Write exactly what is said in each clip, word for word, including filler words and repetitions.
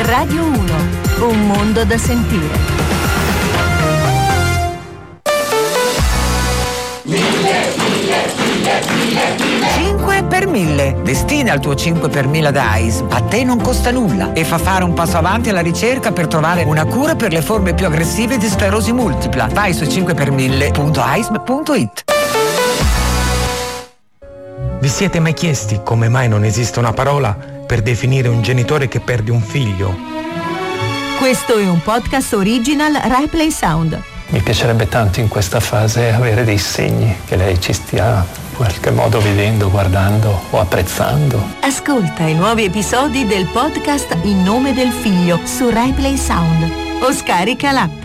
Radio uno, un mondo da sentire. cinque per mille. Destina il tuo cinque per mille da A I S. A te non costa nulla e fa fare un passo avanti alla ricerca per trovare una cura per le forme più aggressive di sclerosi multipla. Vai su cinque per mille punto a i s m punto i t. Vi siete mai chiesti come mai non esiste una parola per definire un genitore che perde un figlio? Questo è un podcast original RaiPlay Sound. Mi piacerebbe tanto in questa fase avere dei segni che lei ci stia in qualche modo vedendo, guardando o apprezzando. Ascolta i nuovi episodi del podcast In nome del figlio su RaiPlay Sound o scarica l'app.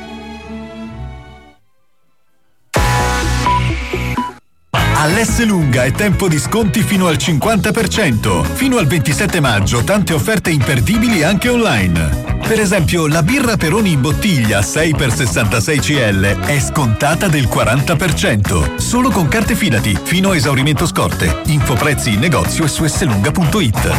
All'Esselunga è tempo di sconti fino al cinquanta per cento. Fino al ventisette maggio tante offerte imperdibili anche online. Per esempio, la birra Peroni in bottiglia sei per sessantasei centilitri è scontata del quaranta per cento. Solo con carte Fidati, fino a esaurimento scorte. Info prezzi in negozio e su esselunga punto i t.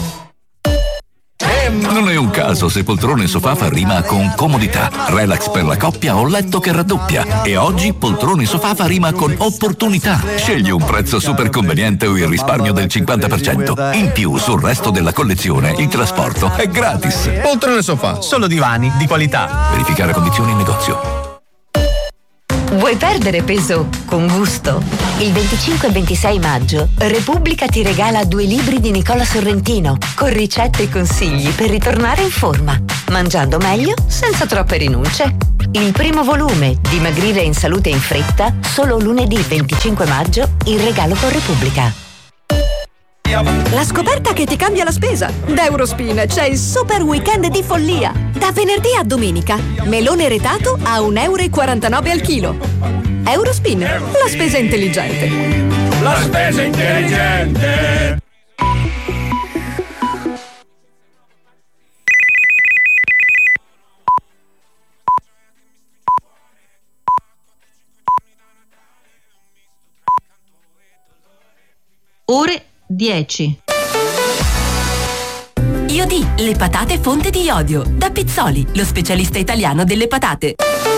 Non è un caso se poltrone sofà fa rima con comodità, relax per la coppia o letto che raddoppia. E oggi poltrone sofà fa rima con opportunità. Scegli un prezzo super conveniente o il risparmio del cinquanta per cento. In più, sul resto della collezione, il trasporto è gratis. Poltrone sofà, solo divani di qualità. Verificare condizioni in negozio. Vuoi perdere peso con gusto? Il venticinque e ventisei maggio Repubblica ti regala due libri di Nicola Sorrentino con ricette e consigli per ritornare in forma, mangiando meglio senza troppe rinunce. Il primo volume, Dimagrire in salute in fretta, solo lunedì venticinque maggio in regalo con Repubblica. La scoperta che ti cambia la spesa. Da Eurospin c'è il super weekend di follia. Da venerdì a domenica, melone retato a un euro e quarantanove al chilo. Eurospin, la spesa intelligente. La spesa intelligente. Ore dieci. Iodì, le patate fonte di iodio. Da Pizzoli, lo specialista italiano delle patate.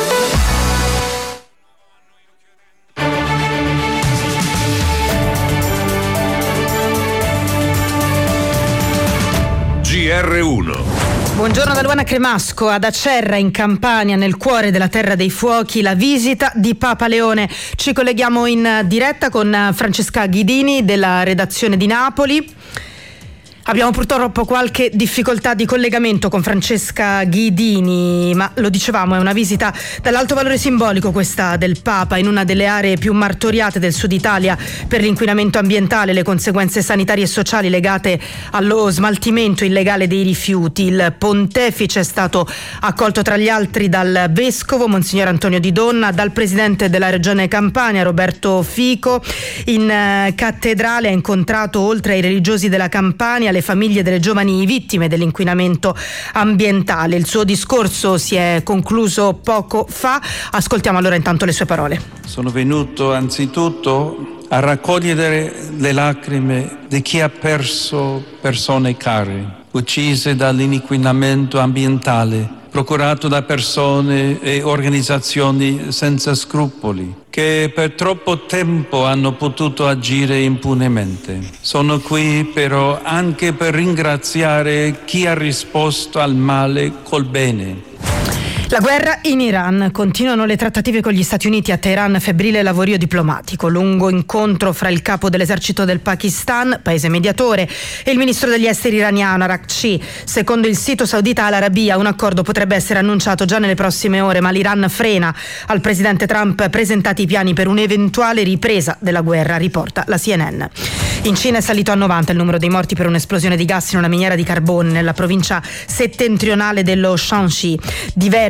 G R uno. Buongiorno da Luana Cremasco. Ad Acerra, in Campania, nel cuore della Terra dei Fuochi, la visita di Papa Leone. Ci colleghiamo in diretta con Francesca Ghidini della redazione di Napoli. Abbiamo purtroppo qualche difficoltà di collegamento con Francesca Ghidini, ma lo dicevamo, è una visita dall'alto valore simbolico questa del Papa in una delle aree più martoriate del Sud Italia per l'inquinamento ambientale e le conseguenze sanitarie e sociali legate allo smaltimento illegale dei rifiuti. Il pontefice è stato accolto tra gli altri dal vescovo Monsignor Antonio Di Donna, dal presidente della regione Campania Roberto Fico. In eh, cattedrale ha incontrato, oltre ai religiosi della Campania, le famiglie delle giovani vittime dell'inquinamento ambientale. Il suo discorso si è concluso poco fa. Ascoltiamo allora intanto le sue parole. Sono venuto anzitutto a raccogliere le lacrime di chi ha perso persone care, uccise dall'inquinamento ambientale procurato da persone e organizzazioni senza scrupoli, che per troppo tempo hanno potuto agire impunemente. Sono qui però anche per ringraziare chi ha risposto al male col bene. La guerra in Iran. Continuano le trattative con gli Stati Uniti a Teheran, febbrile lavorio diplomatico. Lungo incontro fra il capo dell'esercito del Pakistan, paese mediatore, e il ministro degli esteri iraniano Araghchi. Secondo il sito saudita Al Arabiya, un accordo potrebbe essere annunciato già nelle prossime ore, ma l'Iran frena al presidente Trump presentati i piani per un'eventuale ripresa della guerra, riporta la C N N. In Cina è salito a novanta il numero dei morti per un'esplosione di gas in una miniera di carbone nella provincia settentrionale dello Shanxi. Diversi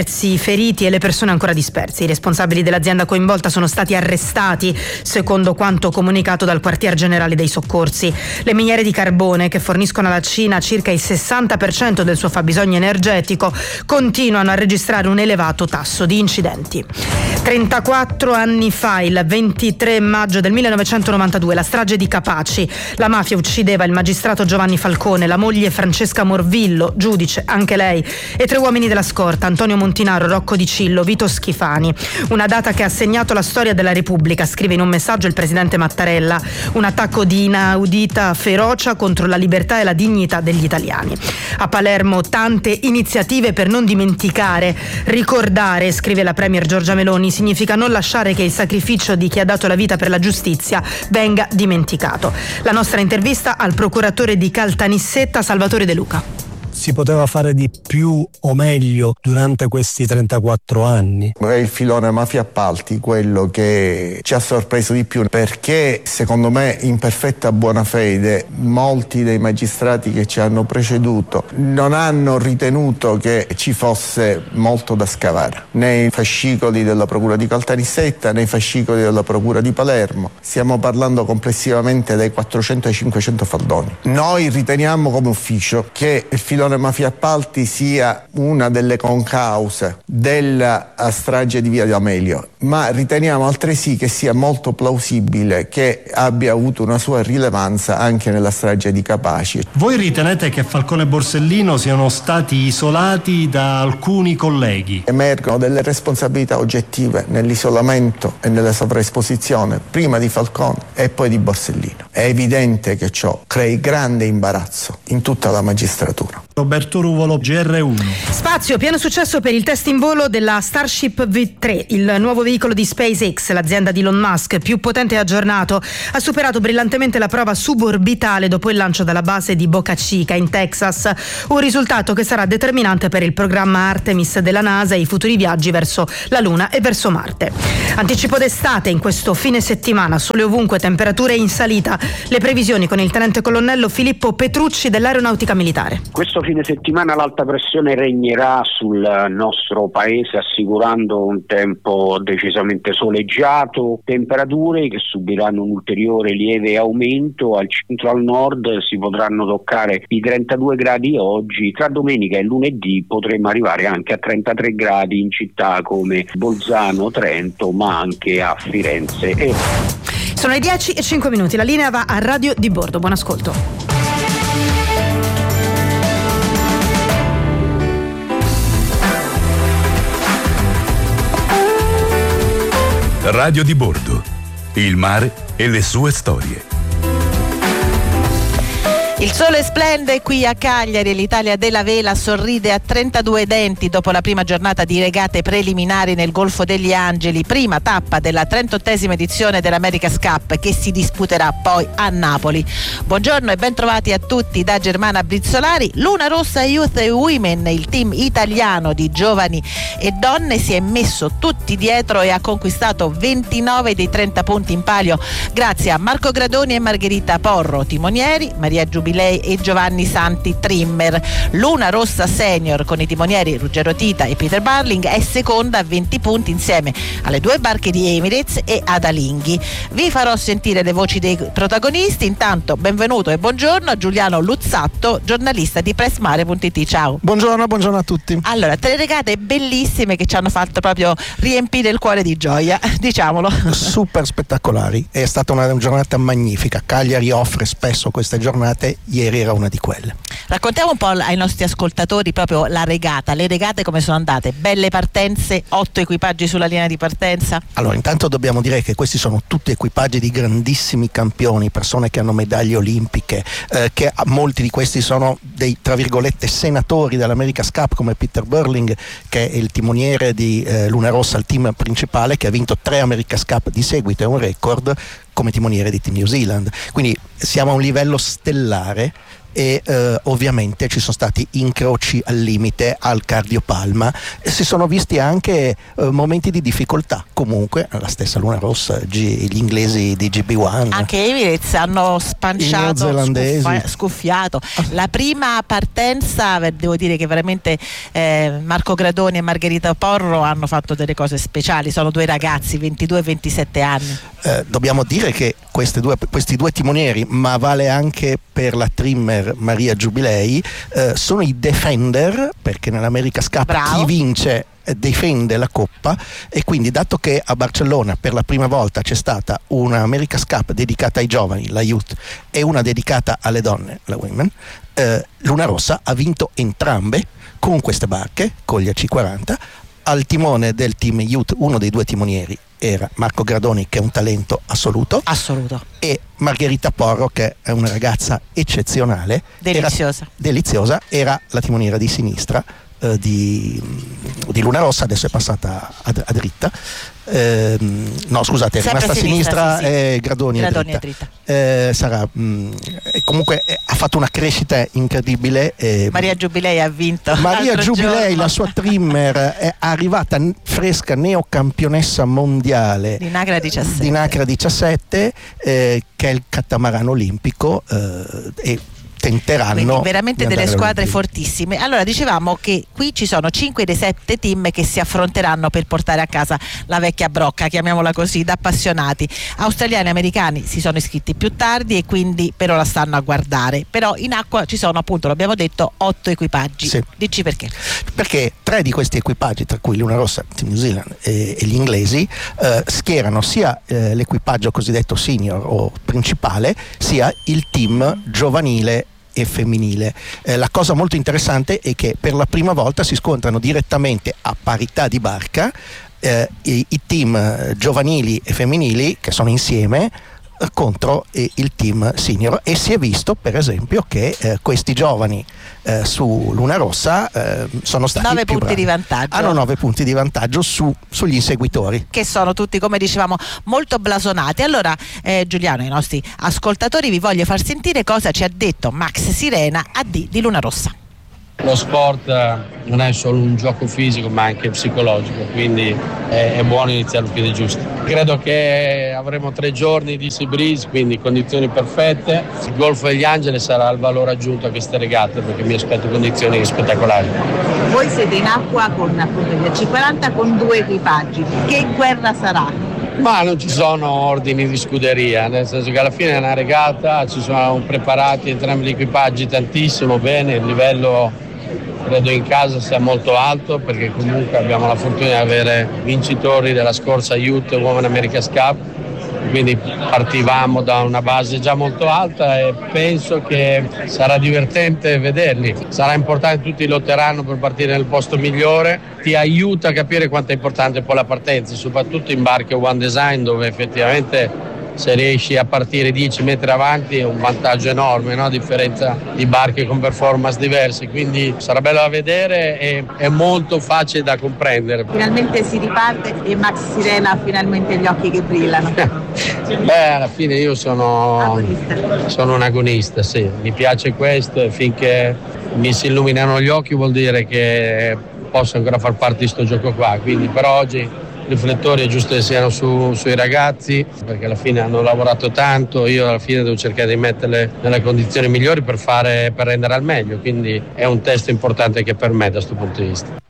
diversi feriti e le persone ancora disperse. I responsabili dell'azienda coinvolta sono stati arrestati, secondo quanto comunicato dal quartier generale dei soccorsi. Le miniere di carbone, che forniscono alla Cina circa il sessanta per cento del suo fabbisogno energetico, continuano a registrare un elevato tasso di incidenti. trentaquattro anni fa, il ventitré maggio del millenovecentonovantadue, la strage di Capaci. La mafia uccideva il magistrato Giovanni Falcone, la moglie Francesca Morvillo, giudice anche lei, e tre uomini della scorta, Antonio Montinaro, Rocco Di Cillo, Vito Schifani. Una data che ha segnato la storia della Repubblica, scrive in un messaggio il presidente Mattarella. Un attacco di inaudita ferocia contro la libertà e la dignità degli italiani. A Palermo tante iniziative per non dimenticare. Ricordare, scrive la premier Giorgia Meloni, significa non lasciare che il sacrificio di chi ha dato la vita per la giustizia venga dimenticato. La nostra intervista al procuratore di Caltanissetta, Salvatore De Luca. Si poteva fare di più o meglio durante questi trentaquattro anni? È il filone mafia appalti quello che ci ha sorpreso di più, perché secondo me in perfetta buona fede molti dei magistrati che ci hanno preceduto non hanno ritenuto che ci fosse molto da scavare nei fascicoli della procura di Caltanissetta, nei fascicoli della procura di Palermo. Stiamo parlando complessivamente dai quattrocento ai cinquecento faldoni. Noi riteniamo come ufficio che il filone mafia appalti sia una delle concause della strage di Via D'Amelio, ma riteniamo altresì che sia molto plausibile che abbia avuto una sua rilevanza anche nella strage di Capaci. Voi ritenete che Falcone e Borsellino siano stati isolati da alcuni colleghi? Emergono delle responsabilità oggettive nell'isolamento e nella sovraesposizione, prima di Falcone e poi di Borsellino. È evidente che ciò crei grande imbarazzo in tutta la magistratura. Roberto Ruvolo, G R uno. Spazio, pieno successo per il test in volo della Starship V tre, il nuovo veicolo di SpaceX, l'azienda di Elon Musk, più potente e aggiornato. Ha superato brillantemente la prova suborbitale dopo il lancio dalla base di Boca Chica in Texas, un risultato che sarà determinante per il programma Artemis della NASA e i futuri viaggi verso la Luna e verso Marte. Anticipo d'estate in questo fine settimana, sole ovunque, temperature in salita. Le previsioni con il tenente colonnello Filippo Petrucci dell'Aeronautica Militare. Questo fine settimana l'alta pressione regnerà sul nostro paese, assicurando un tempo decisamente soleggiato, temperature che subiranno un ulteriore lieve aumento. Al centro e al nord si potranno toccare i trentadue gradi oggi, tra domenica e lunedì potremo arrivare anche a trentatré gradi in città come Bolzano, Trento, ma anche a Firenze. E... Sono le dieci e cinque minuti, la linea va a Radio di Bordo, buon ascolto. Radio di Bordo, il mare e le sue storie. Il sole splende qui a Cagliari e l'Italia della vela sorride a trentadue denti dopo la prima giornata di regate preliminari nel Golfo degli Angeli, prima tappa della trentottesima edizione dell'America's Cup che si disputerà poi a Napoli. Buongiorno e ben trovati a tutti da Germana Brizzolari. Luna Rossa Youth e Women, il team italiano di giovani e donne, si è messo tutti dietro e ha conquistato ventinove dei trenta punti in palio grazie a Marco Gradoni e Margherita Porro, timonieri, Maria Giubilei e Giovanni Santi trimmer. Luna Rossa Senior con i timonieri Ruggero Tita e Peter Barling è seconda a venti punti insieme alle due barche di Emirates e ad Alinghi. Vi farò sentire le voci dei protagonisti. Intanto benvenuto e buongiorno a Giuliano Luzzatto, giornalista di pressmare punto it. Ciao. Buongiorno, buongiorno a tutti. Allora, tre regate bellissime che ci hanno fatto proprio riempire il cuore di gioia, diciamolo. Super spettacolari, è stata una giornata magnifica. Cagliari offre spesso queste giornate, ieri era una di quelle. Raccontiamo un po' ai nostri ascoltatori proprio la regata, le regate come sono andate, belle partenze, otto equipaggi sulla linea di partenza. Allora, intanto dobbiamo dire che questi sono tutti equipaggi di grandissimi campioni, persone che hanno medaglie olimpiche, eh, che molti di questi sono dei, tra virgolette, senatori dell'America's Cup, come Peter Burling, che è il timoniere di eh, Luna Rossa, il team principale, che ha vinto tre America's Cup di seguito, è un record come timoniere di Team New Zealand. Quindi siamo a un livello stellare e eh, ovviamente ci sono stati incroci al limite al cardiopalma e si sono visti anche eh, momenti di difficoltà. Comunque la stessa Luna Rossa, G, gli inglesi di G B uno, anche Emirates hanno spanciato, scuffa, scuffiato. La prima partenza, devo dire che veramente eh, Marco Gradoni e Margherita Porro hanno fatto delle cose speciali, sono due ragazzi, ventidue e ventisette anni. Eh, dobbiamo dire che queste due, questi due timonieri, ma vale anche per la trimmer Maria Giubilei, eh, sono i defender, perché nell'America's Cup Bravo. chi vince difende la coppa, e quindi dato che a Barcellona per la prima volta c'è stata una America's Cup dedicata ai giovani, la Youth, e una dedicata alle donne, la Women, eh, Luna Rossa ha vinto entrambe con queste barche, con gli A C quaranta. Al timone del team Youth uno dei due timonieri era Marco Gradoni, che è un talento assoluto, assoluto, e Margherita Porro, che è una ragazza eccezionale, deliziosa, era, deliziosa, era la timoniera di sinistra eh, di, di Luna Rossa, adesso è passata a, a dritta. Eh, no scusate, è sempre rimasta a sinistra, sinistra sì, sì. E Gradoni, Gradoni è dritta, è dritta. Eh, sarà mh, comunque eh, ha fatto una crescita incredibile. eh, Maria Giubilei ha vinto Maria Giubilei, giorno. La sua trimmer è arrivata fresca neocampionessa mondiale di Nacra diciassette, di Nacra diciassette eh, che è il catamarano olimpico, eh, e tenteranno. Quindi veramente di delle squadre avanti. fortissime. Allora dicevamo che qui ci sono cinque dei sette team che si affronteranno per portare a casa la vecchia brocca, chiamiamola così, da appassionati. Australiani e americani si sono iscritti più tardi e quindi però la stanno a guardare. Però in acqua ci sono, appunto, l'abbiamo detto, otto equipaggi. Sì. Dici perché? Perché tre di questi equipaggi, tra cui Luna Rossa, Team New Zealand e, e gli inglesi, eh, schierano sia eh, l'equipaggio cosiddetto senior o principale, sia il team giovanile e femminile. Eh, la cosa molto interessante è che per la prima volta si scontrano direttamente a parità di barca eh, i, i team giovanili e femminili, che sono insieme, contro eh, il team senior, e si è visto per esempio che eh, questi giovani eh, su Luna Rossa eh, sono stati nove più punti bravi. di vantaggio, hanno nove punti di vantaggio su, sugli inseguitori, che sono tutti, come dicevamo, molto blasonati. Allora eh, Giuliano, ai nostri ascoltatori vi voglio far sentire cosa ci ha detto Max Sirena, A D di Luna Rossa. Lo sport non è solo un gioco fisico ma anche psicologico, quindi è, è buono iniziare al piede giusto. Credo che avremo tre giorni di sea breeze, quindi condizioni perfette. Il Golfo degli Angeli sarà il valore aggiunto a queste regate, perché mi aspetto condizioni spettacolari. Voi siete in acqua con appunto gli A C quaranta con due equipaggi, che guerra sarà? Ma non ci sono ordini di scuderia, nel senso che alla fine è una regata, ci sono preparati entrambi gli equipaggi tantissimo bene, il livello credo in casa sia molto alto, perché comunque abbiamo la fortuna di avere vincitori della scorsa Youth Women America's Cup, quindi partivamo da una base già molto alta e penso che sarà divertente vederli. Sarà importante, tutti lotteranno per partire nel posto migliore, ti aiuta a capire quanto è importante poi la partenza, soprattutto in barche One Design, dove effettivamente se riesci a partire dieci metri avanti è un vantaggio enorme, no? A differenza di barche con performance diverse, quindi sarà bello da vedere e è molto facile da comprendere. Finalmente si riparte e Max Sirena ha finalmente gli occhi che brillano. Beh, alla fine io sono, sono un agonista, sì, mi piace questo, e finché mi si illuminano gli occhi vuol dire che posso ancora far parte di sto gioco qua, quindi per oggi i riflettori è giusto che siano su, sui ragazzi, perché alla fine hanno lavorato tanto, io alla fine devo cercare di metterle nelle condizioni migliori per fare, per rendere al meglio, quindi è un test importante anche per me da questo punto di vista.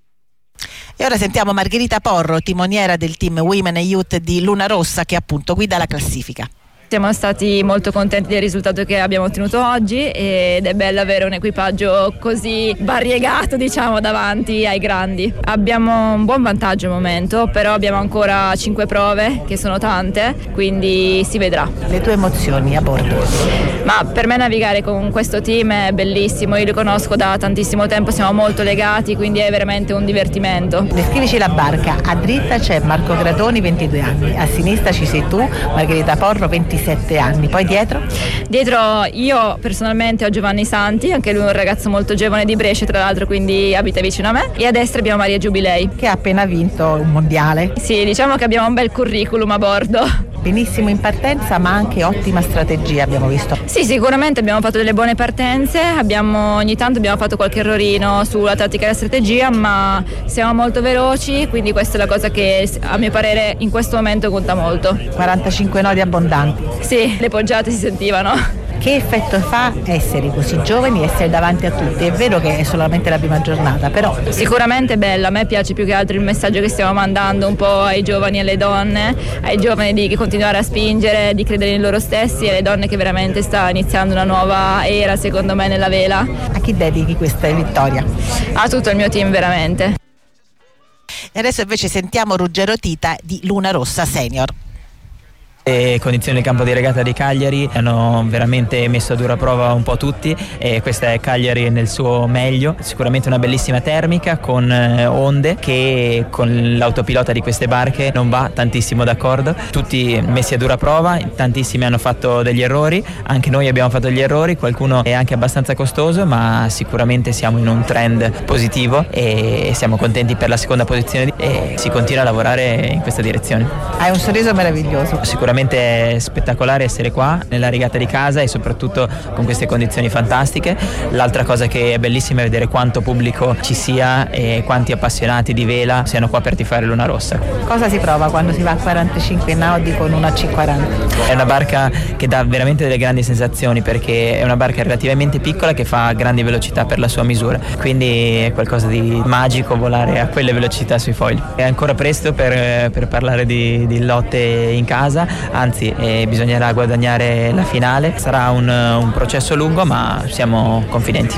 E ora sentiamo Margherita Porro, timoniera del team Women e Youth di Luna Rossa, che appunto guida la classifica. Siamo stati molto contenti del risultato che abbiamo ottenuto oggi ed è bello avere un equipaggio così variegato, diciamo, davanti ai grandi. Abbiamo un buon vantaggio al momento, però abbiamo ancora cinque prove, che sono tante, quindi si vedrà. Le tue emozioni a bordo? Ma per me navigare con questo team è bellissimo, io li conosco da tantissimo tempo, siamo molto legati, quindi è veramente un divertimento. Descrivici la barca. A dritta c'è Marco Gradoni, ventidue anni, a sinistra ci sei tu, Margherita Porro, ventisette anni, poi dietro? Dietro io personalmente ho Giovanni Santi, anche lui è un ragazzo molto giovane di Brescia tra l'altro, quindi abita vicino a me, e a destra abbiamo Maria Giubilei, che ha appena vinto un mondiale. Sì, diciamo che abbiamo un bel curriculum a bordo. benissimo in partenza, ma anche ottima strategia, abbiamo visto. Sì, sicuramente abbiamo fatto delle buone partenze, abbiamo, ogni tanto abbiamo fatto qualche errorino sulla tattica e la strategia, ma siamo molto veloci, quindi questa è la cosa che a mio parere in questo momento conta molto. quarantacinque nodi abbondanti. Sì, le poggiate si sentivano. Che effetto fa essere così giovani, essere davanti a tutti? È vero che è solamente la prima giornata, però sicuramente è bello. A me piace più che altro il messaggio che stiamo mandando un po' ai giovani e alle donne, ai giovani di continuare a spingere, di credere in loro stessi, e alle donne che veramente sta iniziando una nuova era, secondo me, nella vela. A chi dedichi questa vittoria? A tutto il mio team, veramente. E adesso invece sentiamo Ruggero Tita di Luna Rossa Senior. Le condizioni del campo di regata di Cagliari hanno veramente messo a dura prova un po' tutti, e questa è Cagliari nel suo meglio. Sicuramente una bellissima termica con onde che con l'autopilota di queste barche non va tantissimo d'accordo, tutti messi a dura prova, tantissimi hanno fatto degli errori, anche noi abbiamo fatto degli errori, qualcuno è anche abbastanza costoso, ma sicuramente siamo in un trend positivo e siamo contenti per la seconda posizione e si continua a lavorare in questa direzione. Hai un sorriso meraviglioso. Sicuramente è spettacolare essere qua nella regata di casa e soprattutto con queste condizioni fantastiche. L'altra cosa che è bellissima è vedere quanto pubblico ci sia e quanti appassionati di vela siano qua per tifare Luna Rossa. Cosa si prova quando si va a quarantacinque nodi con una C quaranta? È una barca che dà veramente delle grandi sensazioni, perché è una barca relativamente piccola che fa grandi velocità per la sua misura, quindi è qualcosa di magico volare a quelle velocità sui fogli. È ancora presto per, per parlare di, di lotte in casa, anzi eh, bisognerà guadagnare la finale, sarà un, un processo lungo, ma siamo confidenti.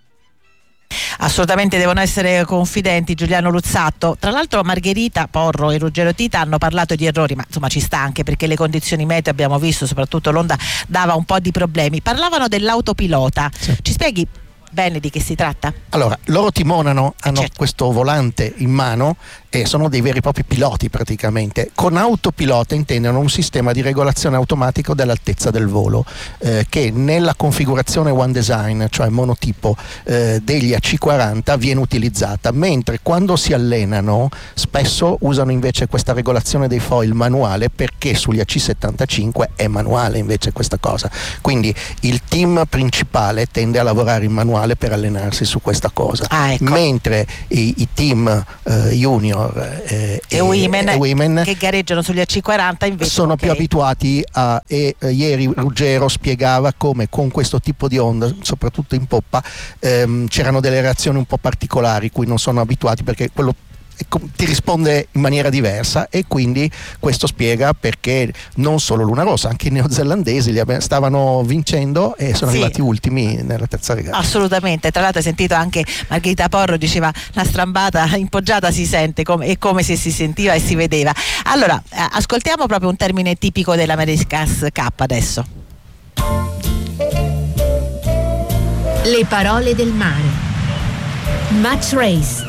Assolutamente devono essere confidenti, Giuliano Luzzatto. Tra l'altro Margherita Porro e Ruggero Tita hanno parlato di errori, ma insomma ci sta anche perché le condizioni meteo abbiamo visto, soprattutto l'onda dava un po' di problemi. Parlavano dell'autopilota, sì. Ci spieghi bene di che si tratta? Allora, loro timonano, hanno certo. questo volante in mano e sono dei veri e propri piloti praticamente. Con autopilota intendono un sistema di regolazione automatico dell'altezza del volo eh, che nella configurazione One Design, cioè monotipo eh, degli A C quaranta, viene utilizzata, mentre quando si allenano spesso usano invece questa regolazione dei foil manuale, perché sugli A C settantacinque è manuale invece questa cosa. Quindi il team principale tende a lavorare in manuale per allenarsi su questa cosa, ah, ecco. mentre i, i team eh, junior eh, e, e, women, e women che gareggiano sugli A C quaranta invece sono okay. più abituati a e eh, ieri Ruggero spiegava come con questo tipo di onda, soprattutto in poppa, ehm, c'erano delle reazioni un po' particolari cui non sono abituati, perché quello ti risponde in maniera diversa, e quindi questo spiega perché non solo Luna Rossa, anche i neozelandesi li abbiamo, stavano vincendo e sono sì. arrivati ultimi nella terza regata. Assolutamente, tra l'altro hai sentito anche Margherita Porro, diceva la strambata in poggiata si sente come, è come se si sentiva e si vedeva. Allora ascoltiamo proprio un termine tipico dell'Americas Cup adesso. Le parole del mare. Match Race.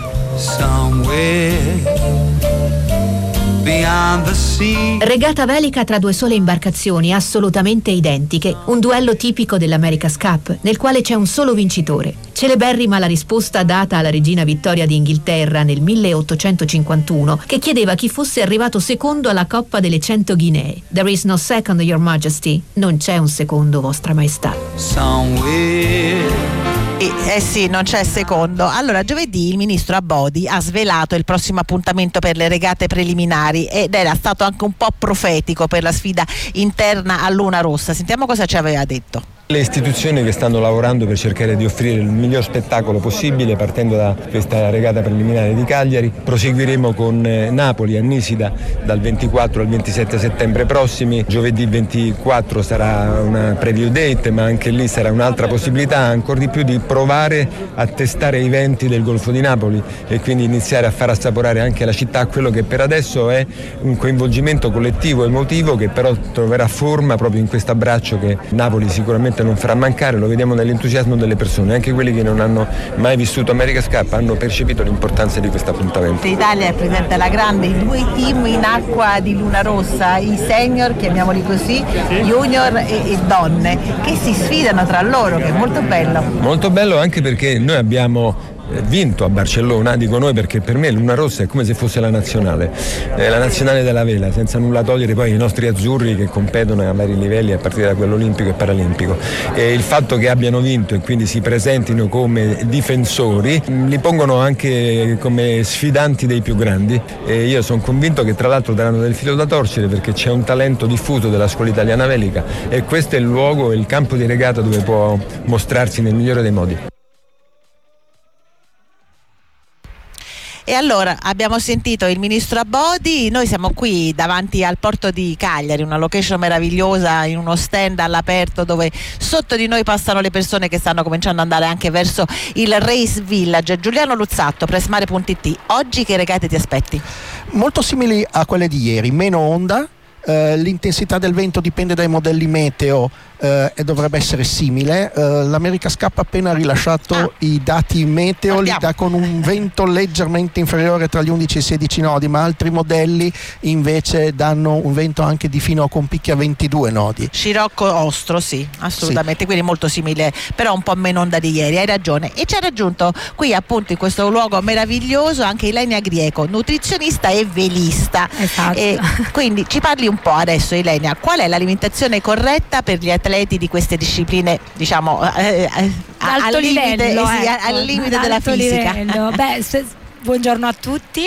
Regata velica tra due sole imbarcazioni assolutamente identiche, un duello tipico dell'Americas Cup nel quale c'è un solo vincitore. Celeberrima la risposta data alla regina Vittoria d'Inghilterra nel milleottocentocinquantuno, che chiedeva chi fosse arrivato secondo alla Coppa delle Cento Guinee. There is no second, Your Majesty. Non c'è un secondo, Vostra Maestà. Eh, eh sì, non c'è secondo. Allora, giovedì il ministro Abodi ha svelato il prossimo appuntamento per le regate preliminari ed era stato anche un po' profetico per la sfida interna a Luna Rossa. Sentiamo cosa ci aveva detto. Le istituzioni che stanno lavorando per cercare di offrire il miglior spettacolo possibile, partendo da questa regata preliminare di Cagliari. Proseguiremo con Napoli a Nisida dal ventiquattro al ventisette settembre prossimi. Giovedì ventiquattro sarà una preview date, ma anche lì sarà un'altra possibilità ancora di più di provare a testare i venti del Golfo di Napoli e quindi iniziare a far assaporare anche alla città quello che per adesso è un coinvolgimento collettivo emotivo, che però troverà forma proprio in questo abbraccio che Napoli sicuramente non farà mancare. Lo vediamo nell'entusiasmo delle persone, anche quelli che non hanno mai vissuto America's Cup hanno percepito l'importanza di questo appuntamento. L'Italia è presente alla grande, i due team in acqua di Luna Rossa, i senior, chiamiamoli così, junior e, e donne, che si sfidano tra loro, che è molto bello. Molto bello anche perché noi abbiamo vinto a Barcellona, dico noi perché per me Luna Rossa è come se fosse la nazionale, eh, la nazionale della vela, senza nulla togliere poi i nostri azzurri che competono a vari livelli a partire da quello olimpico e paralimpico. E il fatto che abbiano vinto e quindi si presentino come difensori li pongono anche come sfidanti dei più grandi, e io sono convinto che tra l'altro daranno del filo da torcere, perché c'è un talento diffuso della scuola italiana velica e questo è il luogo, il campo di regata dove può mostrarsi nel migliore dei modi. E allora abbiamo sentito il ministro Abodi, noi siamo qui davanti al porto di Cagliari, una location meravigliosa, in uno stand all'aperto dove sotto di noi passano le persone che stanno cominciando ad andare anche verso il Race Village. Giuliano Luzzatto, pressmare punto it, oggi che regate ti aspetti? Molto simili a quelle di ieri, meno onda. Uh, l'intensità del vento dipende dai modelli meteo uh, e dovrebbe essere simile. Uh, L'America's Cup ha appena rilasciato ah. i dati meteo, li dà con un vento leggermente inferiore tra gli undici e i sedici nodi, ma altri modelli invece danno un vento anche di fino a con picchi a ventidue nodi. Scirocco Ostro, sì, assolutamente, sì. Quindi molto simile, però un po' meno onda di ieri, hai ragione. E ci ha raggiunto qui appunto in questo luogo meraviglioso anche Ilenia Grieco, nutrizionista e velista. Esatto. E quindi ci parli un un po' adesso, Ilenia, qual è l'alimentazione corretta per gli atleti di queste discipline, diciamo eh, eh, alto al limite, livello, eh, sì, ecco, al limite della fisica? Beh, se, buongiorno a tutti.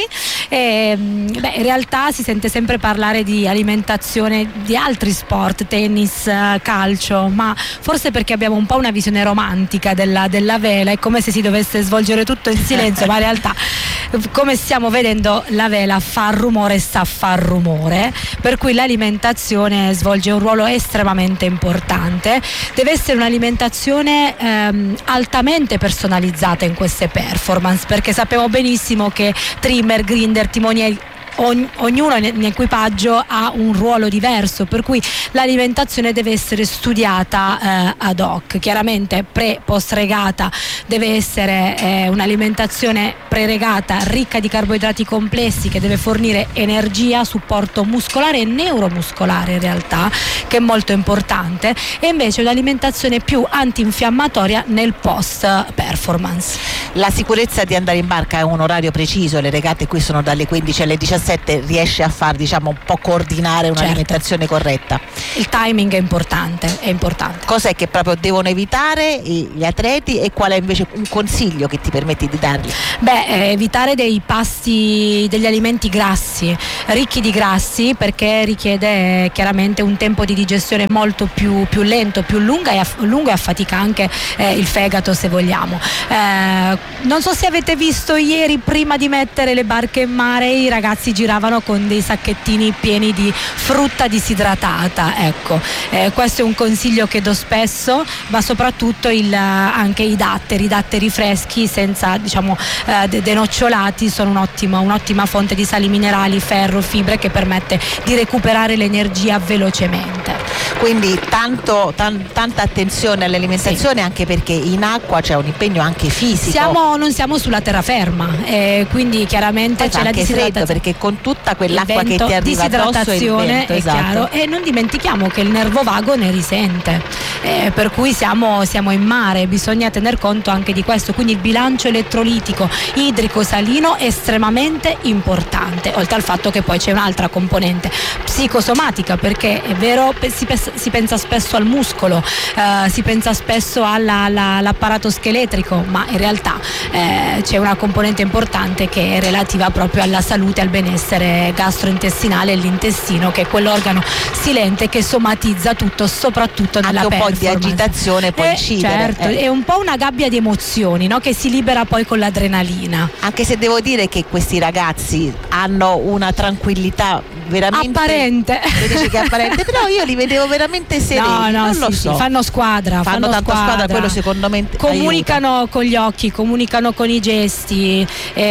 E, beh, in realtà si sente sempre parlare di alimentazione di altri sport, tennis, calcio, ma forse perché abbiamo un po' una visione romantica della, della vela, è come se si dovesse svolgere tutto in silenzio, ma in realtà, come stiamo vedendo, la vela fa rumore e sa far rumore, per cui l'alimentazione svolge un ruolo estremamente importante. Deve essere un'alimentazione ehm, altamente personalizzata in queste performance, perché sappiamo benissimo che trimmer, grinder, timonieri, ogn- ognuno nell'equipaggio ha un ruolo diverso, per cui l'alimentazione deve essere studiata eh, ad hoc. Chiaramente pre post regata deve essere eh, un'alimentazione pre-regata ricca di carboidrati complessi, che deve fornire energia, supporto muscolare e neuromuscolare in realtà, che è molto importante, e invece un'alimentazione più antinfiammatoria nel post performance. La sicurezza di andare in barca è un orario preciso, le regate qui sono dalle quindici alle diciassette, riesce a far, diciamo, un po' coordinare un'alimentazione certo. corretta? Il timing è importante, è importante. Cos'è che proprio devono evitare gli atleti e qual è invece un consiglio che ti permetti di dargli? Beh, eh, evitare dei pasti, degli alimenti grassi, ricchi di grassi, perché richiede eh, chiaramente un tempo di digestione molto più, più lento, più lunga e, aff- lungo e affatica anche eh, il fegato, se vogliamo. Eh, non so se avete visto ieri, prima di mettere le barche in mare, i ragazzi giravano con dei sacchettini pieni di frutta disidratata, ecco, eh, questo è un consiglio che do spesso, ma soprattutto il, anche i datteri, i datteri freschi senza, diciamo, eh, de- denocciolati sono un'ottima, un'ottima fonte di sali minerali, ferro, fibre, che permette di recuperare l'energia velocemente. Quindi tanto, tan- tanta attenzione all'alimentazione, sì. Anche perché in acqua c'è un impegno anche fisico. Siamo, non siamo sulla terraferma, eh, quindi chiaramente poi c'è la disidratazione, perché con tutta quell'acqua vento, che ti arriva addosso il vento, è esatto. chiaro, e non dimentichiamo che il nervo vago ne risente, eh, per cui siamo, siamo in mare, bisogna tener conto anche di questo, quindi il bilancio elettrolitico idrico salino è estremamente importante, oltre al fatto che poi c'è un'altra componente psicosomatica, perché è vero, si, si pensa spesso al muscolo, eh, si pensa spesso alla, alla, all'apparato scheletrico, ma in realtà eh, c'è una componente importante che è relativa proprio alla salute, al benessere gastrointestinale e l'intestino, che è quell'organo silente che somatizza tutto, soprattutto nella anche un performance. po' di agitazione può eh, incidere. Certo, eh. è un po' una gabbia di emozioni, no? Che si libera poi con l'adrenalina. Anche se devo dire che questi ragazzi hanno una tranquillità veramente apparente, dice che è apparente, però io li vedevo veramente sereni. No, no, non sì, lo so. Sì, fanno squadra, fanno, fanno tanta squadra. squadra, quello secondo me comunicano aiuta. Con gli occhi, comunicano con i gesti,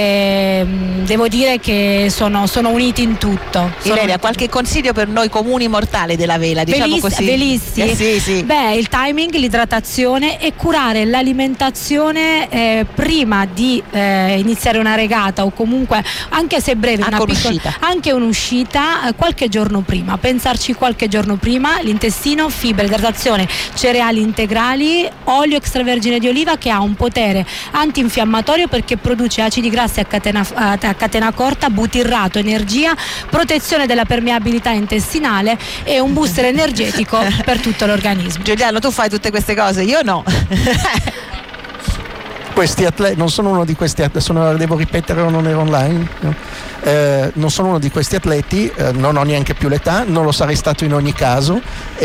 eh, devo dire che sono, sono uniti in tutto. Ilenia, sono... qualche consiglio per noi comuni mortali della vela, diciamo Velis, così? Velissi. Eh, sì, sì. Beh, il timing, l'idratazione e curare l'alimentazione eh, prima di eh, iniziare una regata, o comunque, anche se breve, anche una un'uscita. piccola, anche un'uscita, ma qualche giorno prima, pensarci qualche giorno prima, l'intestino, fibre, idratazione, cereali integrali, olio extravergine di oliva che ha un potere antinfiammatorio perché produce acidi grassi a catena, a catena corta, butirrato, energia, protezione della permeabilità intestinale e un booster energetico per tutto l'organismo. Giuliano, tu fai tutte queste cose, io no. Questi atleti, non sono uno di questi atleti, sono, devo ripetere o non ero online? No. Eh, non sono uno di questi atleti, eh, non ho neanche più l'età, non lo sarei stato in ogni caso.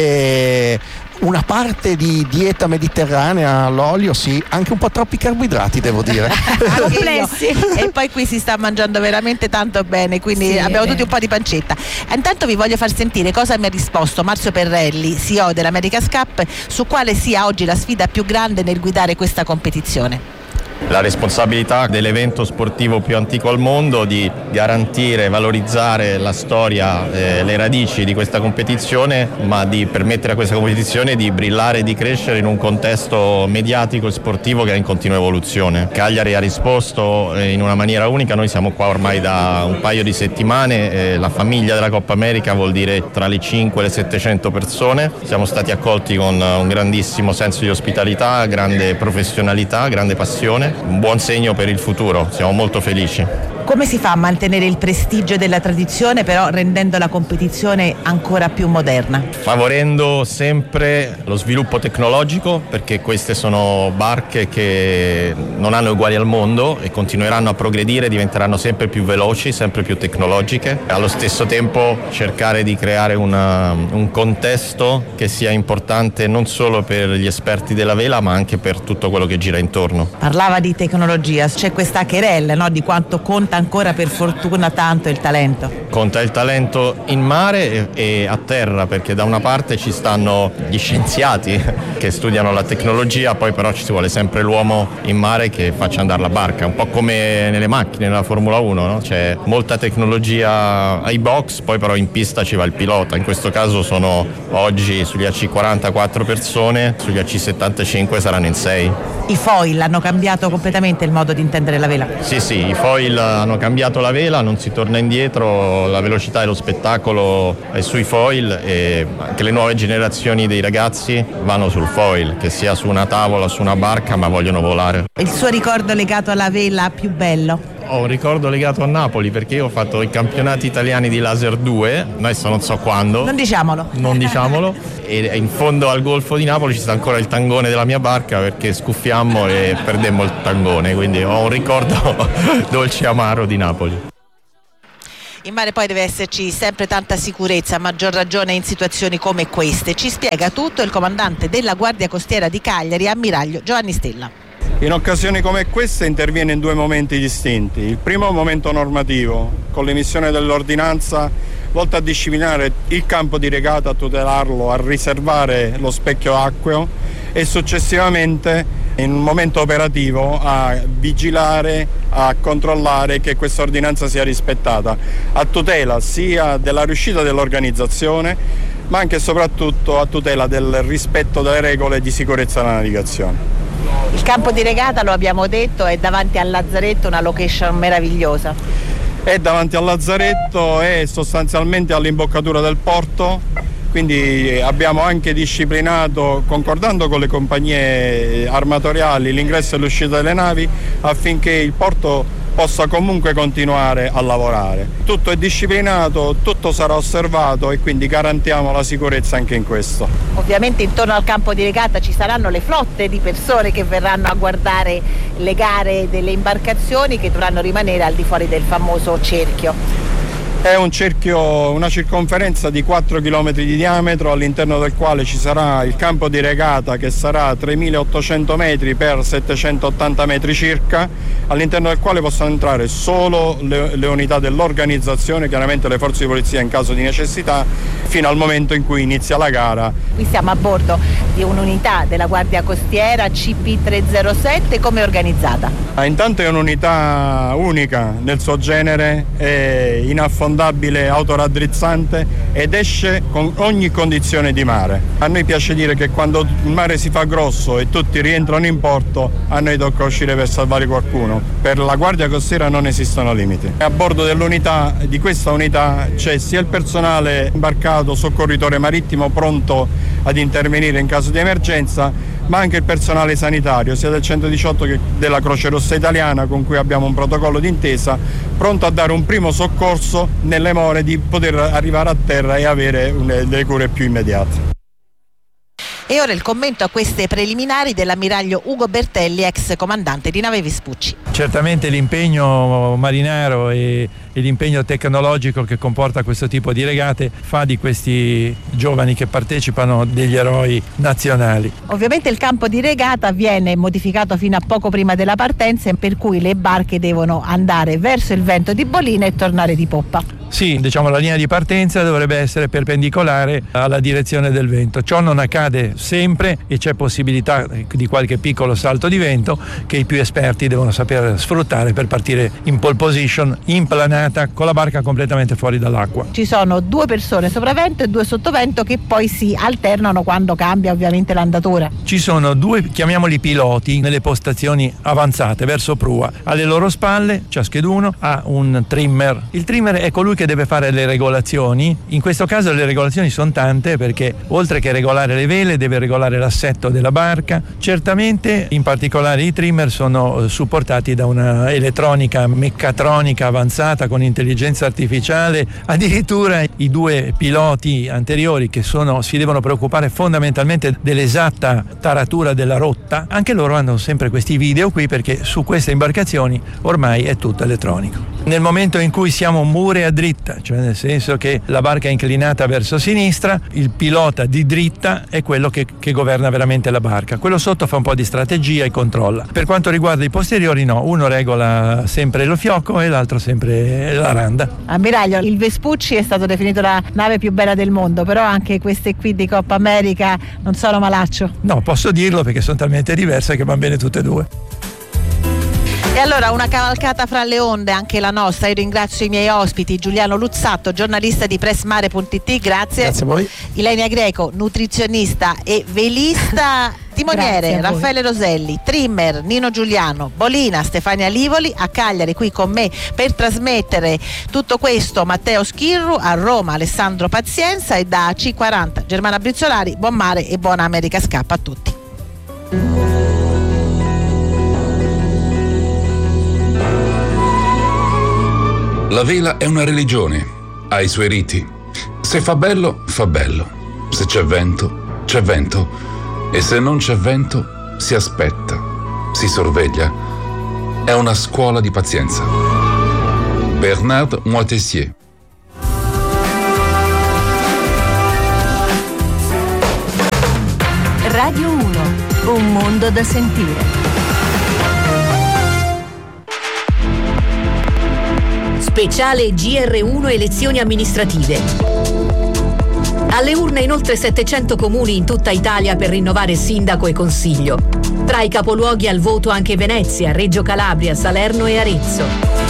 Eh, una parte di dieta mediterranea all'olio, sì, anche un po' troppi carboidrati, devo dire. Complessi. E poi qui si sta mangiando veramente tanto bene, quindi sì, abbiamo tutti un po' di pancetta. Intanto vi voglio far sentire cosa mi ha risposto Marzio Perrelli, C E O dell'America's Cup, su quale sia oggi la sfida più grande nel guidare questa competizione. La responsabilità dell'evento sportivo più antico al mondo di garantire e valorizzare la storia, eh, le radici di questa competizione, ma di permettere a questa competizione di brillare e di crescere in un contesto mediatico e sportivo che è in continua evoluzione. Cagliari ha risposto eh, in una maniera unica, noi siamo qua ormai da un paio di settimane, eh, la famiglia della Coppa America vuol dire tra le cinque e le settecento persone, siamo stati accolti con un grandissimo senso di ospitalità, grande professionalità, grande passione. Un buon segno per il futuro, siamo molto felici. Come si fa a mantenere il prestigio della tradizione però rendendo la competizione ancora più moderna? Favorendo sempre lo sviluppo tecnologico, perché queste sono barche che non hanno uguali al mondo e continueranno a progredire, diventeranno sempre più veloci, sempre più tecnologiche. Allo stesso tempo cercare di creare una, un contesto che sia importante non solo per gli esperti della vela ma anche per tutto quello che gira intorno. Parlava di tecnologia, c'è questa querella, no? Di quanto conta ancora per fortuna tanto il talento. Conta il talento in mare e, e a terra, perché da una parte ci stanno gli scienziati che studiano la tecnologia, poi però ci vuole sempre l'uomo in mare che faccia andare la barca, un po' come nelle macchine, nella Formula uno, no? C'è molta tecnologia ai box, poi però in pista ci va il pilota, in questo caso sono oggi sugli A C quarantaquattro persone, sugli A C settantacinque saranno in sei. I foil hanno cambiato completamente il modo di intendere la vela? Sì, sì, i foil hanno cambiato la vela, non si torna indietro, la velocità e lo spettacolo è sui foil e anche le nuove generazioni dei ragazzi vanno sul foil, che sia su una tavola, su una barca, ma vogliono volare. Il suo ricordo legato alla vela più bello? Ho un ricordo legato a Napoli perché io ho fatto i campionati italiani di laser due, adesso non so quando. Non diciamolo. Non diciamolo. E in fondo al golfo di Napoli ci sta ancora il tangone della mia barca perché scuffiammo e perdemmo il tangone, quindi ho un ricordo dolce e amaro di Napoli. In mare poi deve esserci sempre tanta sicurezza, a maggior ragione in situazioni come queste. Ci spiega tutto il comandante della Guardia Costiera di Cagliari, ammiraglio Giovanni Stella. In occasioni come queste interviene in due momenti distinti. Il primo è un momento normativo, con l'emissione dell'ordinanza volta a disciplinare il campo di regata, a tutelarlo, a riservare lo specchio acqueo e successivamente in un momento operativo a vigilare, a controllare che questa ordinanza sia rispettata, a tutela sia della riuscita dell'organizzazione ma anche e soprattutto a tutela del rispetto delle regole di sicurezza della navigazione. Il campo di regata, lo abbiamo detto, è davanti al Lazzaretto, una location meravigliosa. È davanti al Lazzaretto, è sostanzialmente all'imboccatura del porto, quindi abbiamo anche disciplinato, concordando con le compagnie armatoriali, l'ingresso e l'uscita delle navi affinché il porto possa comunque continuare a lavorare. Tutto è disciplinato, tutto sarà osservato e quindi garantiamo la sicurezza anche in questo. Ovviamente intorno al campo di regata ci saranno le flotte di persone che verranno a guardare le gare delle imbarcazioni che dovranno rimanere al di fuori del famoso cerchio. È un cerchio, una circonferenza di quattro chilometri di diametro all'interno del quale ci sarà il campo di regata che sarà tremilaottocento metri per settecentottanta metri circa, all'interno del quale possono entrare solo le, le unità dell'organizzazione, chiaramente le forze di polizia in caso di necessità, fino al momento in cui inizia la gara. Qui siamo a bordo di un'unità della Guardia Costiera C P trecentosette, come è organizzata? Ah, intanto è un'unità unica nel suo genere, è inaffondabile sfondabile autoraddrizzante ed esce con ogni condizione di mare. A noi piace dire che quando il mare si fa grosso e tutti rientrano in porto, a noi tocca uscire per salvare qualcuno. Per la Guardia Costiera non esistono limiti. A bordo dell'unità, di questa unità, c'è sia il personale imbarcato, soccorritore marittimo pronto ad intervenire in caso di emergenza, ma anche il personale sanitario, sia del centodiciotto che della Croce Rossa Italiana, con cui abbiamo un protocollo d'intesa, pronto a dare un primo soccorso nelle more di poter arrivare a terra e avere une, delle cure più immediate. E ora il commento a queste preliminari dell'ammiraglio Ugo Bertelli, ex comandante di nave Vespucci. Certamente l'impegno marinaro e, e l'impegno tecnologico che comporta questo tipo di regate fa di questi giovani che partecipano degli eroi nazionali. Ovviamente il campo di regata viene modificato fino a poco prima della partenza, per cui le barche devono andare verso il vento di Bolina e tornare di poppa. Sì, diciamo la linea di partenza dovrebbe essere perpendicolare alla direzione del vento. Ciò non accade sempre e c'è possibilità di qualche piccolo salto di vento che i più esperti devono saper sfruttare per partire in pole position, implanata, con la barca completamente fuori dall'acqua. Ci sono due persone sopravento e due sottovento che poi si alternano quando cambia ovviamente l'andatura. Ci sono due, chiamiamoli piloti, nelle postazioni avanzate verso prua. Alle loro spalle ciascheduno ha un trimmer. Il trimmer è colui che deve fare le regolazioni. In questo caso le regolazioni sono tante, perché oltre che regolare le vele deve regolare l'assetto della barca. Certamente in particolare i trimmer sono supportati da una elettronica meccatronica avanzata con intelligenza artificiale. Addirittura i due piloti anteriori, che sono, si devono preoccupare fondamentalmente dell'esatta taratura della rotta, anche loro hanno sempre questi video qui, perché su queste imbarcazioni ormai è tutto elettronico. Nel momento in cui siamo mure a dritta, cioè nel senso che la barca è inclinata verso sinistra, il pilota di dritta è quello che, che governa veramente la barca. Quello sotto fa un po' di strategia e controlla. Per quanto riguarda i posteriori no, uno regola sempre lo fiocco e l'altro sempre la randa. Ammiraglio, il Vespucci è stato definito la nave più bella del mondo, però anche queste qui di Coppa America non sono malaccio. No, posso dirlo perché sono talmente diverse che vanno bene tutte e due. E allora una cavalcata fra le onde, anche la nostra. Io ringrazio i miei ospiti: Giuliano Luzzatto, giornalista di pressmare punto it, grazie. Grazie a voi. Ilenia Greco, nutrizionista e velista. Timoniere Raffaele Roselli, trimmer Nino Giuliano, Bolina Stefania Livoli, a Cagliari qui con me per trasmettere tutto questo Matteo Schirru, a Roma Alessandro Pazienza e da C quaranta Germana Brizzolari. Buon mare e buona America Scappa a tutti. La vela è una religione, ha i suoi riti. Se fa bello, fa bello. Se c'è vento, c'è vento. E se non c'è vento, si aspetta, si sorveglia. È una scuola di pazienza. Bernard Moitessier. Radio uno, un mondo da sentire. Speciale G R uno elezioni amministrative. Alle urne in oltre settecento comuni in tutta Italia per rinnovare sindaco e consiglio. Tra i capoluoghi al voto anche Venezia, Reggio Calabria, Salerno e Arezzo.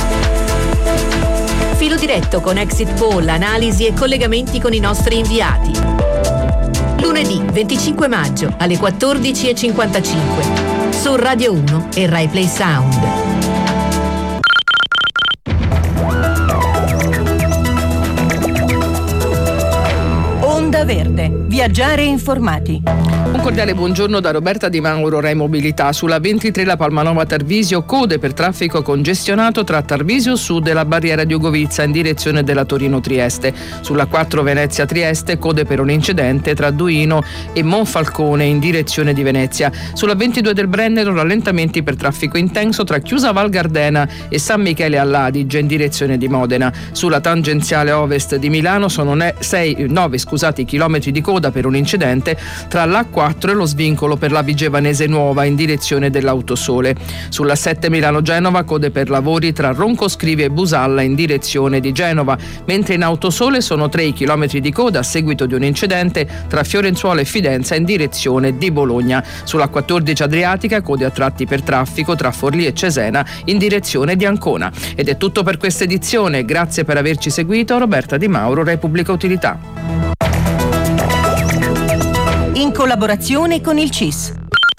Filo diretto con exit poll, analisi e collegamenti con i nostri inviati. Lunedì venticinque maggio alle quattordici e cinquantacinque su Radio uno e Rai Play Sound. Onda Verde. Viaggiare informati. Un cordiale buongiorno da Roberta Di Mauro, Rai Mobilità. Sulla ventitré la Palmanova Tarvisio, code per traffico congestionato tra Tarvisio Sud e la barriera di Ugovizza in direzione della Torino Trieste. Sulla quattro Venezia Trieste, code per un incidente tra Duino e Monfalcone in direzione di Venezia. Sulla ventidue del Brennero rallentamenti per traffico intenso tra Chiusa Val Gardena e San Michele all'Adige in direzione di Modena. Sulla tangenziale ovest di Milano sono nove scusati chilometri di coda coda per un incidente tra l'A quattro e lo svincolo per la Vigevanese Nuova in direzione dell'Autosole. Sulla sette Milano-Genova code per lavori tra Roncoscrivi e Busalla in direzione di Genova, mentre in Autosole sono tre i chilometri di coda a seguito di un incidente tra Fiorenzuola e Fidenza in direzione di Bologna. Sulla quattordici Adriatica code a tratti per traffico tra Forlì e Cesena in direzione di Ancona. Ed è tutto per questa edizione, grazie per averci seguito. Roberta Di Mauro, Repubblica Utilità. In collaborazione con il C I S.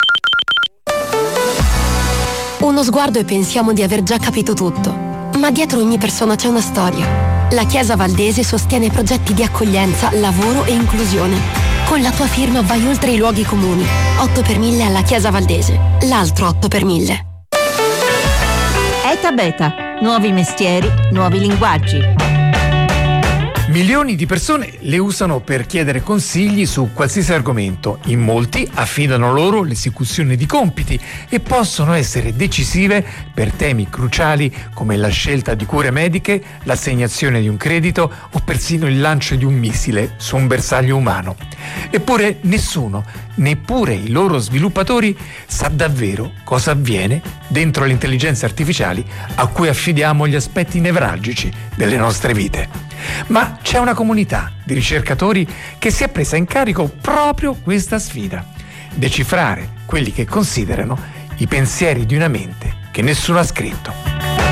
Uno sguardo e pensiamo di aver già capito tutto, ma dietro ogni persona c'è una storia. La Chiesa Valdese sostiene progetti di accoglienza, lavoro e inclusione. Con la tua firma vai oltre i luoghi comuni. otto per mille alla Chiesa Valdese, l'altro otto per mille. Eta Beta, nuovi mestieri, nuovi linguaggi. Milioni di persone le usano per chiedere consigli su qualsiasi argomento. In molti affidano loro l'esecuzione di compiti e possono essere decisive per temi cruciali come la scelta di cure mediche, l'assegnazione di un credito o persino il lancio di un missile su un bersaglio umano. Eppure nessuno, neppure i loro sviluppatori, sa davvero cosa avviene dentro le intelligenze artificiali a cui affidiamo gli aspetti nevralgici delle nostre vite. Ma c'è una comunità di ricercatori che si è presa in carico proprio questa sfida: decifrare quelli che considerano i pensieri di una mente che nessuno ha scritto.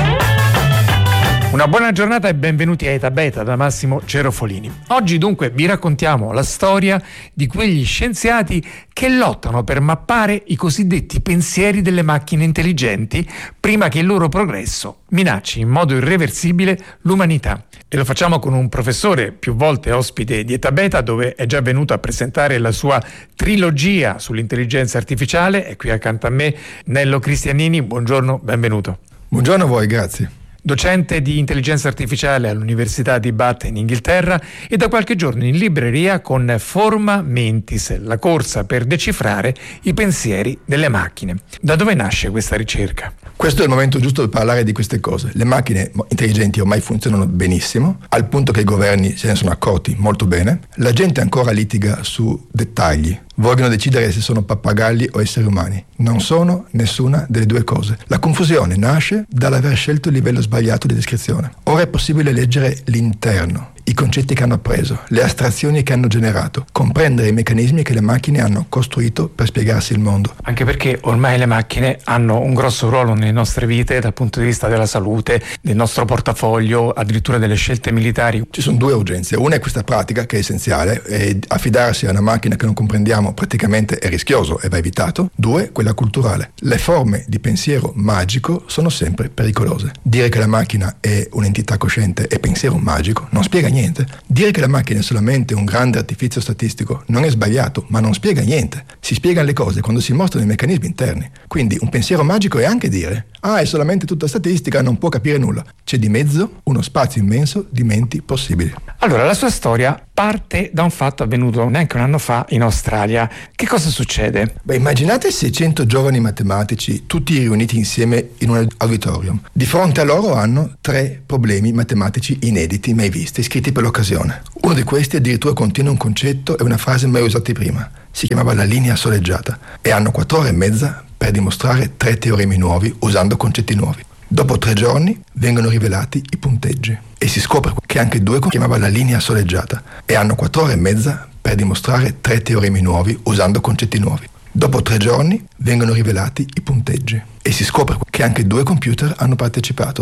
Una buona giornata e benvenuti a Eta Beta da Massimo Cerofolini. Oggi dunque vi raccontiamo la storia di quegli scienziati che lottano per mappare i cosiddetti pensieri delle macchine intelligenti prima che il loro progresso minacci in modo irreversibile l'umanità. E lo facciamo con un professore più volte ospite di Eta Beta, dove è già venuto a presentare la sua trilogia sull'intelligenza artificiale. È qui accanto a me Nello Cristianini. Buongiorno, benvenuto. Buongiorno a voi, grazie. Docente di intelligenza artificiale all'Università di Bath in Inghilterra e da qualche giorno in libreria con Forma Mentis, la corsa per decifrare i pensieri delle macchine. Da dove nasce questa ricerca? Questo è il momento giusto per parlare di queste cose. Le macchine intelligenti ormai funzionano benissimo, al punto che i governi se ne sono accorti molto bene. La gente ancora litiga su dettagli. Vogliono decidere se sono pappagalli o esseri umani. Non sono nessuna delle due cose. La confusione nasce dall'aver scelto il livello sbagliato di descrizione. Ora è possibile leggere l'interno, i concetti che hanno appreso, le astrazioni che hanno generato, comprendere i meccanismi che le macchine hanno costruito per spiegarsi il mondo. Anche perché ormai le macchine hanno un grosso ruolo nelle nostre vite dal punto di vista della salute, del nostro portafoglio, addirittura delle scelte militari. Ci sono due urgenze. Una è questa pratica che è essenziale, e affidarsi a una macchina che non comprendiamo praticamente è rischioso e va evitato. Due, quella culturale. Le forme di pensiero magico sono sempre pericolose. Dire che la macchina è un'entità cosciente e pensiero magico non spiega niente. Dire che la macchina è solamente un grande artifizio statistico non è sbagliato, ma non spiega niente. Si spiegano le cose quando si mostrano i meccanismi interni. Quindi un pensiero magico è anche dire: ah, è solamente tutta statistica, non può capire nulla. C'è di mezzo uno spazio immenso di menti possibili. Allora, la sua storia parte da un fatto avvenuto neanche un anno fa in Australia. Che cosa succede? Beh, immaginate seicento giovani matematici tutti riuniti insieme in un auditorium. Di fronte a loro hanno tre problemi matematici inediti, mai visti, scritti per l'occasione. Uno di questi addirittura contiene un concetto e una frase mai usati prima. Si chiamava la linea soleggiata e hanno quattro ore e mezza per dimostrare tre teoremi nuovi usando concetti nuovi. Dopo tre giorni vengono rivelati i punteggi e si scopre che anche due chiamava la linea soleggiata e hanno quattro ore e mezza per dimostrare tre teoremi nuovi usando concetti nuovi. Dopo tre giorni vengono rivelati i punteggi e si scopre che anche due computer hanno partecipato.